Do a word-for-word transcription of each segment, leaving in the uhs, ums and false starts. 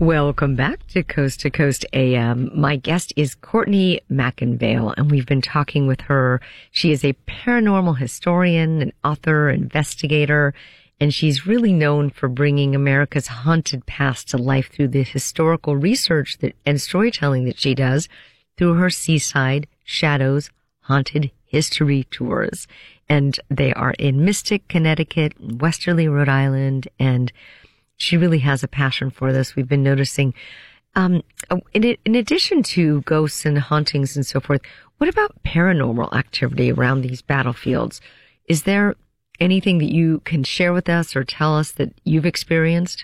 Welcome back to Coast to Coast A M. My guest is Courtney McIngvale, and we've been talking with her. She is a paranormal historian, an author, investigator, and she's really known for bringing America's haunted past to life through the historical research that, and storytelling that she does through her Seaside Shadows Haunted History Tours. And they are in Mystic, Connecticut, Westerly, Rhode Island, and she really has a passion for this. We've been noticing, um, in, in addition to ghosts and hauntings and so forth, what about paranormal activity around these battlefields? Is there anything that you can share with us or tell us that you've experienced?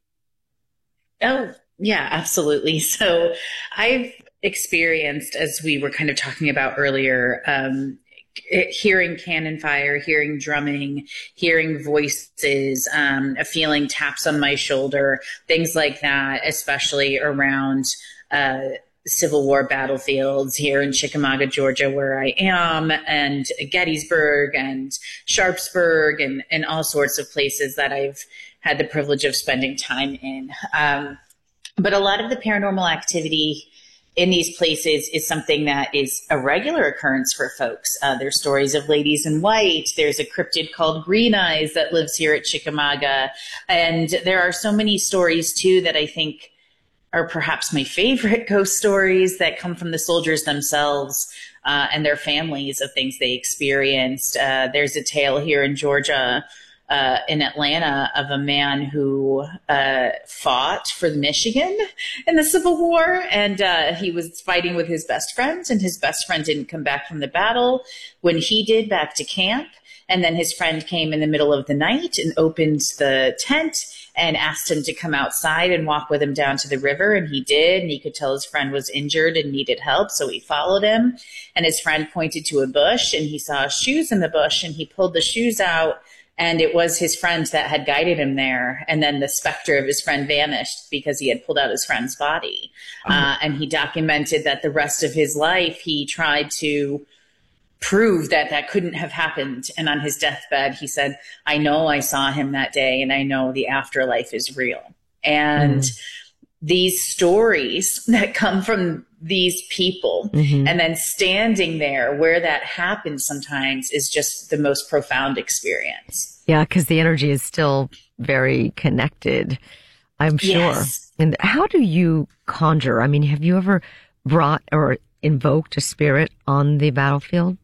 Oh, yeah, absolutely. So I've experienced, as we were kind of talking about earlier, um, It, hearing cannon fire, hearing drumming, hearing voices, um, feeling taps on my shoulder, things like that, especially around uh, Civil War battlefields here in Chickamauga, Georgia, where I am, and Gettysburg and Sharpsburg and, and all sorts of places that I've had the privilege of spending time in. Um, but a lot of the paranormal activity in these places is something that is a regular occurrence for folks. Uh, there's stories of ladies in white. There's a cryptid called Green Eyes that lives here at Chickamauga. And there are so many stories, too, that I think are perhaps my favorite ghost stories that come from the soldiers themselves uh, and their families of things they experienced. Uh, there's a tale here in Georgia, Uh, in Atlanta, of a man who uh, fought for Michigan in the Civil War, and uh, he was fighting with his best friend, and his best friend didn't come back from the battle when he did back to camp. And then his friend came in the middle of the night and opened the tent and asked him to come outside and walk with him down to the river. And he did. And he could tell his friend was injured and needed help. So he followed him, and his friend pointed to a bush, and he saw shoes in the bush, and he pulled the shoes out. And it was his friend that had guided him there. And then the specter of his friend vanished because he had pulled out his friend's body. Oh. Uh, and he documented that the rest of his life, he tried to prove that that couldn't have happened. And on his deathbed, he said, I know I saw him that day, and I know the afterlife is real. And mm. these stories that come from these people, mm-hmm. and then standing there where that happens sometimes is just the most profound experience. Yeah, because the energy is still very connected, I'm sure. Yes. And how do you conjure? I mean, have you ever brought or invoked a spirit on the battlefield?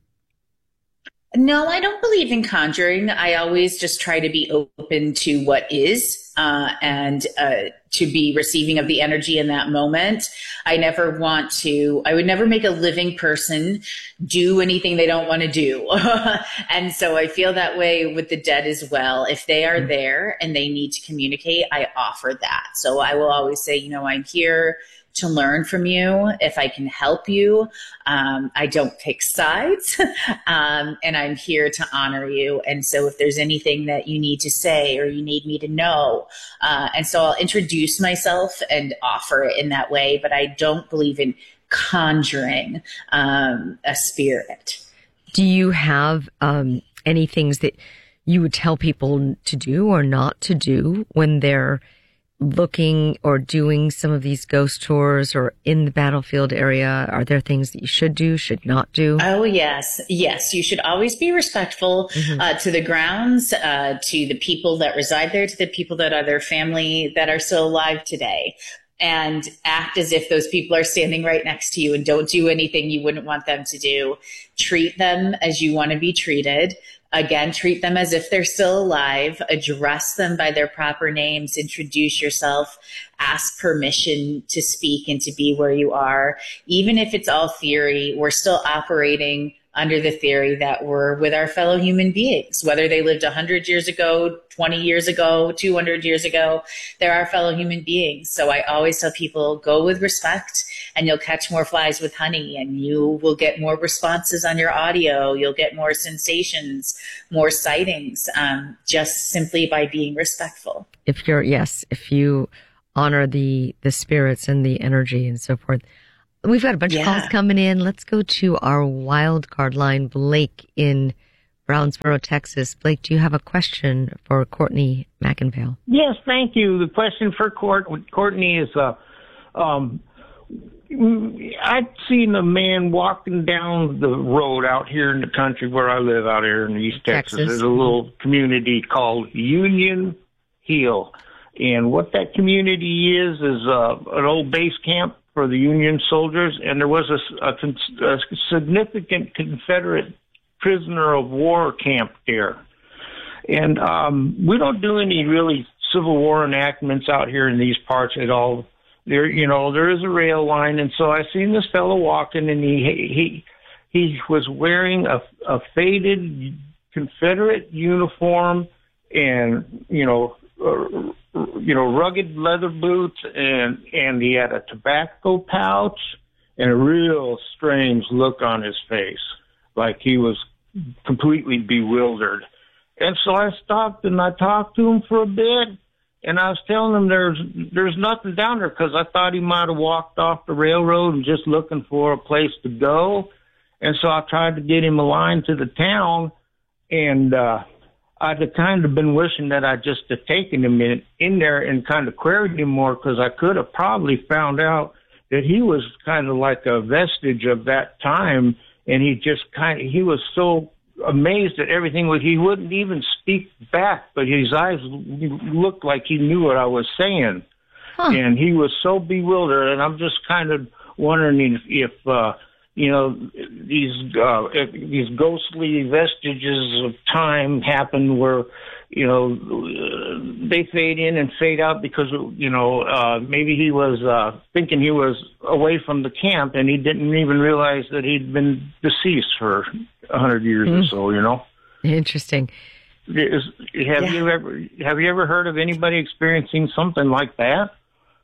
No, I don't believe in conjuring. I always just try to be open to what is uh, and uh, to be receiving of the energy in that moment. I never want to, I would never make a living person do anything they don't want to do. And so I feel that way with the dead as well. If they are there and they need to communicate, I offer that. So I will always say, you know, I'm here to learn from you. If I can help you, um, I don't take sides, um, and I'm here to honor you. And so if there's anything that you need to say or you need me to know, uh, and so I'll introduce myself and offer it in that way, but I don't believe in conjuring um, a spirit. Do you have um, any things that you would tell people to do or not to do when they're looking or doing some of these ghost tours or in the battlefield area? Are there things that you should do, should not do? Oh, yes. Yes. You should always be respectful mm-hmm. uh, to the grounds, uh, to the people that reside there, to the people that are their family that are still alive today, and act as if those people are standing right next to you, and don't do anything you wouldn't want them to do. Treat them as you want to be treated. Again, treat them as if they're still alive, address them by their proper names, introduce yourself, ask permission to speak and to be where you are. Even if it's all theory, we're still operating under the theory that we're with our fellow human beings, whether they lived one hundred years ago, twenty years ago, two hundred years ago, they're our fellow human beings. So I always tell people, go with respect, and you'll catch more flies with honey, and you will get more responses on your audio. You'll get more sensations, more sightings, um, just simply by being respectful. If you're, yes, if you honor the, the spirits and the energy and so forth. We've got a bunch yeah. of calls coming in. Let's go to our wild card line. Blake in Brownsboro, Texas. Blake, do you have a question for Courtney McIngvale? Yes, thank you. The question for Court, Courtney is, uh, um, I've seen a man walking down the road out here in the country where I live out here in East Texas. Texas. There's a little community called Union Hill. And what that community is, is uh, an old base camp for the Union soldiers. And there was a, a, a significant Confederate prisoner of war camp there. And um, we don't do any really Civil War enactments out here in these parts at all. There, you know, there is a rail line, and so I seen this fellow walking, and he he he was wearing a, a faded Confederate uniform, and you know, uh, you know, rugged leather boots, and and he had a tobacco pouch, and a real strange look on his face, like he was completely bewildered. And so I stopped and I talked to him for a bit. And I was telling him there's there's nothing down there because I thought he might have walked off the railroad and just looking for a place to go. And so I tried to get him a line to the town, and uh, I'd have kind of been wishing that I just had taken him in, in there and kind of queried him more, because I could have probably found out that he was kind of like a vestige of that time, and he just kind of, he was so amazed at everything. He wouldn't even speak back, but his eyes looked like he knew what I was saying. Huh. And he was so bewildered, and I'm just kind of wondering if, if uh, you know, these uh, if these ghostly vestiges of time happen where, you know, they fade in and fade out because, you know, uh, maybe he was uh, thinking he was away from the camp, and he didn't even realize that he'd been deceased for a hundred years mm. or so, you know. Interesting. Is, have yeah. you ever have you ever heard of anybody experiencing something like that?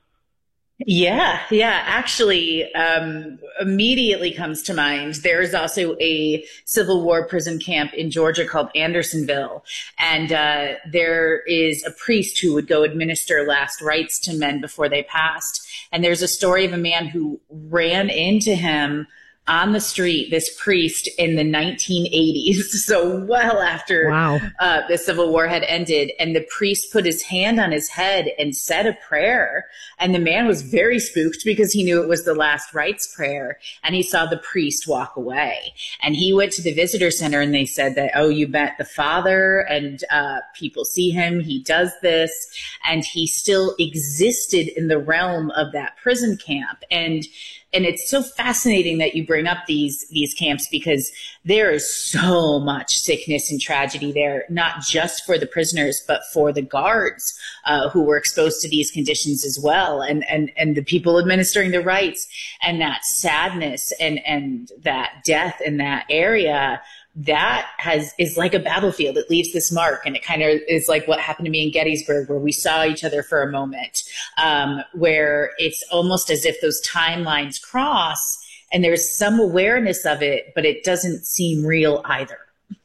Yeah, yeah. Actually, um, immediately comes to mind. There is also a Civil War prison camp in Georgia called Andersonville. And uh, there is a priest who would go administer last rites to men before they passed. And there's a story of a man who ran into him on the street, this priest, in the nineteen eighties, so well after wow. uh, the Civil War had ended. And the priest put his hand on his head and said a prayer. And the man was very spooked because he knew it was the last rites prayer. And he saw the priest walk away. And he went to the visitor center, and they said that, oh, you met the father, and uh, people see him, he does this. And he still existed in the realm of that prison camp. And And it's so fascinating that you bring up these these camps, because there is so much sickness and tragedy there, not just for the prisoners, but for the guards uh, who were exposed to these conditions as well, and and and the people administering the rites, and that sadness and and that death in that area. That has is like a battlefield. It leaves this mark, and it kind of is like what happened to me in Gettysburg, where we saw each other for a moment, um, where it's almost as if those timelines cross, and there's some awareness of it, but it doesn't seem real either.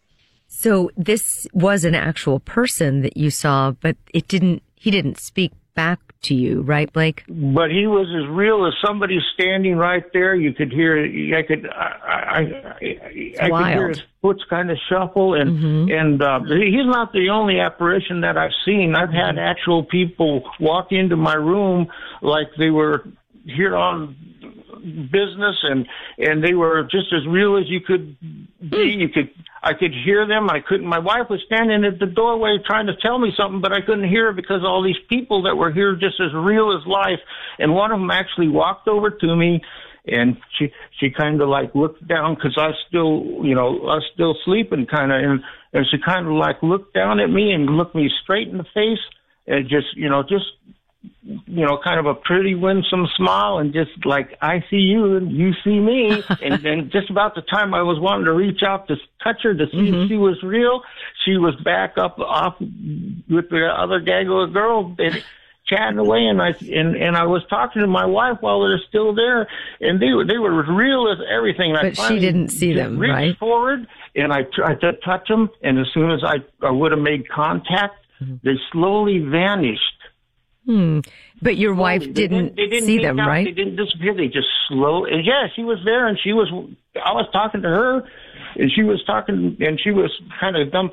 So this was an actual person that you saw, but it didn't. He didn't speak back to you, right, Blake? But he was as real as somebody standing right there. You could hear, I could, I, I, I, I could hear his foot kind of shuffle, and mm-hmm. and uh, he's not the only apparition that I've seen. I've had actual people walk into my room like they were here on business, and and they were just as real as you could be. You could, I could hear them. I couldn't. My wife was standing at the doorway trying to tell me something, but I couldn't hear her because all these people that were here just as real as life. And one of them actually walked over to me, and she she kind of like looked down, because I was still, you know, I was still sleeping kind of, and and she kind of like looked down at me and looked me straight in the face, and just, you know, just. you know, kind of a pretty winsome smile, and just like, I see you and you see me. And then just about the time I was wanting to reach out to touch her to see mm-hmm. if she was real, she was back up off with the other gang of girls and chatting away. And I, and, and I was talking to my wife while they're still there, and they were, they were as real as everything. And but I she didn't see them, reached right? forward, and I tried to touch them. And as soon as I, I would have made contact, mm-hmm. they slowly vanished. Hmm. But your wife didn't, didn't, they didn't see them, out, right? They didn't disappear. They just slow. And yeah, she was there, and she was. I was talking to her, and she was talking, and she was kind of dumb